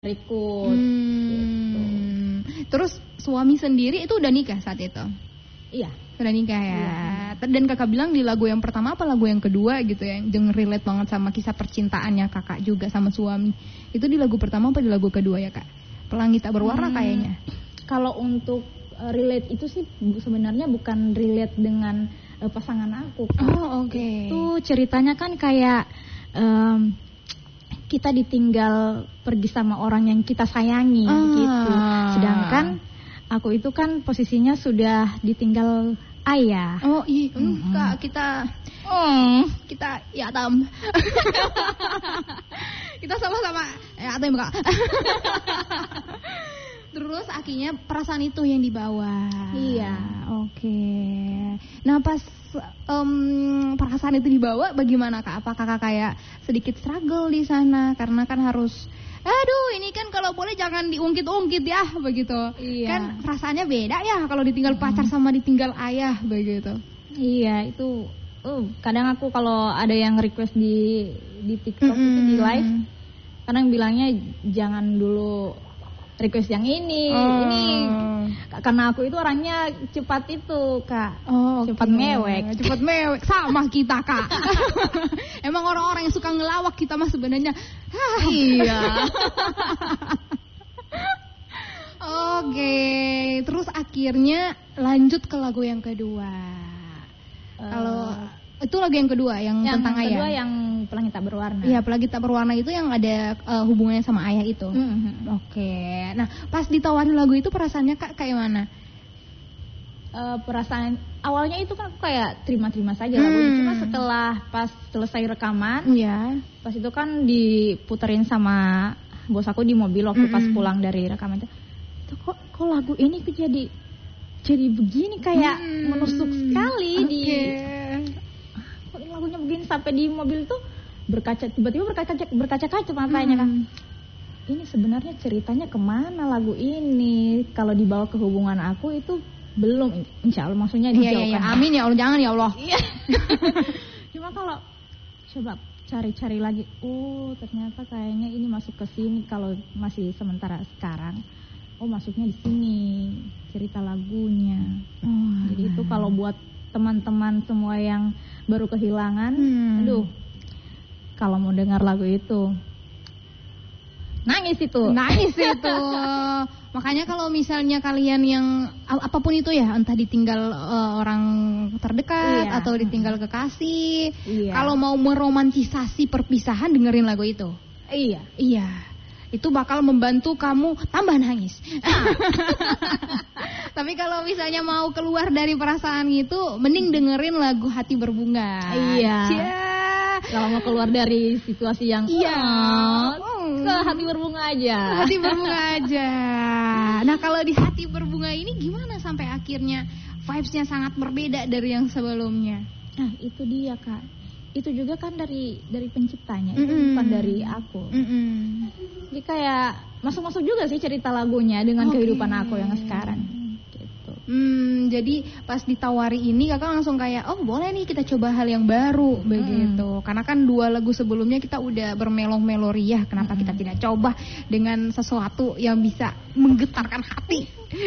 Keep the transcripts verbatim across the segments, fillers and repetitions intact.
berikut. Hmm. Gitu. Terus suami sendiri itu udah nikah saat itu? Iya. Udah nikah ya. Iya. Dan kakak bilang di lagu yang pertama apa lagu yang kedua gitu ya, yang relate banget sama kisah percintaannya kakak juga sama suami. Itu di lagu pertama apa di lagu kedua ya kak? Pelangi Tak Berwarna Hmm, kayaknya. Kalau untuk uh, relate itu sih bu- sebenarnya bukan relate dengan uh, pasangan aku. Kak. Oh oke. Okay. Itu ceritanya kan kayak um, kita ditinggal pergi sama orang yang kita sayangi ah. gitu. Sedangkan aku itu kan posisinya sudah ditinggal ayah. Oh iya, Mm-hmm. Kak, kita Oh, kita ya tam. Kita sama-sama ya tam Kak. Terus akhirnya perasaan itu yang dibawa. iya. Oke. Nah pas um, perasaan itu dibawa, bagaimana kak? Apakah kakak kayak sedikit struggle di sana? Karena kan harus, aduh ini kan kalau boleh jangan diungkit-ungkit ya, begitu. Iya. Kan perasaannya beda ya kalau ditinggal pacar sama ditinggal ayah, begitu. Iya, itu uh, kadang aku kalau ada yang request di di TikTok mm-hmm. itu di live, kadang bilangnya jangan dulu request yang ini, oh. ini karena aku itu orangnya cepat itu kak, oh, cepat okay. mewek, cepat mewek sama kita kak. Emang orang-orang yang suka ngelawak kita mah sebenarnya. Iya. Oke, terus akhirnya lanjut ke lagu yang kedua. Uh, Kalau itu lagu yang kedua yang, yang tentang ayah. Yang kedua yang Pelangi Tak Berwarna. Iya, Pelangi Tak Berwarna itu yang ada uh, hubungannya sama ayah itu. Mm-hmm. Oke. Nah, pas ditawarin lagu itu perasaannya kak kayak mana? Uh, perasaan awalnya itu kan aku kayak terima-terima saja lagunya. Hmm. Cuma setelah pas selesai rekaman, iya. Pas itu kan diputerin sama bos aku di mobil waktu mm-hmm. pas pulang dari rekaman itu. Itu kok kok lagu ini kok jadi jadi begini kayak hmm. menusuk sekali okay. di kok lagunya begini sampai di mobil tuh berkaca tiba-tiba berkaca berkaca-kaca matanya hmm. kan. Ini sebenarnya ceritanya kemana lagu ini? Kalau dibawa ke hubungan aku itu belum, insya Allah maksudnya dijauhkan. Iya, iya, amin ya Allah, jangan ya Allah. Cuma kalau coba cari-cari lagi, oh ternyata kayaknya ini masuk ke sini kalau masih sementara sekarang. Oh masuknya di sini cerita lagunya. Oh, jadi itu kalau buat teman-teman semua yang baru kehilangan, hmm. aduh, kalau mau dengar lagu itu nangis itu, nangis itu. Makanya kalau misalnya kalian yang apapun itu ya, entah ditinggal uh, orang terdekat iya. atau ditinggal kekasih, iya. kalau mau meromantisasi perpisahan dengerin lagu itu. Iya, iya. Itu bakal membantu kamu tambah nangis. Tapi kalau misalnya mau keluar dari perasaan itu, mending dengerin lagu Hati Berbunga. Iya. Yeah. Kalau mau keluar dari situasi yang iya, oh, ke Hati Berbunga aja. Hati Berbunga aja. Nah kalau di Hati Berbunga ini gimana sampai akhirnya vibes-nya sangat berbeda dari yang sebelumnya? Nah itu dia kak. Itu juga kan dari dari penciptanya, itu mm-hmm. bukan dari aku. Mm-hmm. Jadi kayak masuk-masuk juga sih cerita lagunya dengan okay. kehidupan aku yang sekarang. Gitu. Hmm, jadi pas ditawari ini kakak langsung kayak, oh boleh nih kita coba hal yang baru mm-hmm. begitu. Karena kan dua lagu sebelumnya kita udah bermelo-melo riah, kenapa mm-hmm. kita tidak coba dengan sesuatu yang bisa menggetarkan hati?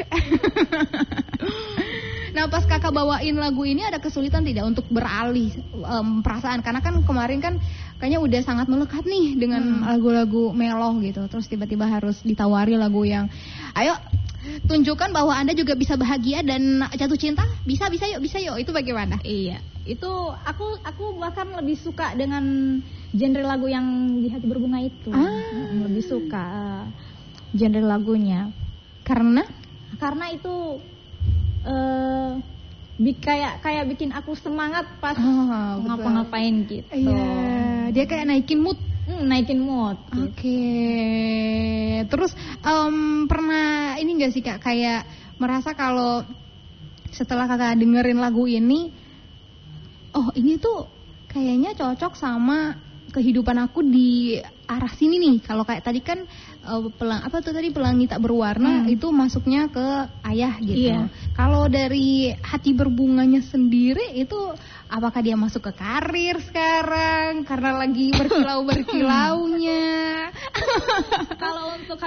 Nah pas kakak bawain lagu ini ada kesulitan tidak untuk beralih um, perasaan? Karena kan kemarin kan kayaknya udah sangat melekat nih dengan hmm. lagu-lagu meloh gitu. Terus tiba-tiba harus ditawari lagu yang, ayo tunjukkan bahwa Anda juga bisa bahagia dan jatuh cinta. Bisa, bisa yuk, bisa yuk. Itu bagaimana? Iya, itu aku aku bahkan lebih suka dengan genre lagu yang di Hati Berbunga itu. Ah. Lebih suka uh, genre lagunya. Karena? Karena itu Uh, bi- kayak kayak bikin aku semangat pas oh, ngapa-ngapain gitu. Iya, dia kayak naikin mood, hmm, naikin mood. Oke. Okay. Terus um, pernah ini nggak sih kak kayak merasa kalau setelah kakak dengerin lagu ini, oh ini tuh kayaknya cocok sama kehidupan aku di arah sini nih. Kalau kayak tadi kan uh, pelang apa tuh tadi Pelangi Tak Berwarna hmm. itu masuknya ke ayah gitu. Iya. Kalau dari Hati Berbunganya sendiri itu apakah dia masuk ke karir sekarang karena lagi berkilau berkilaunya? Kalau untuk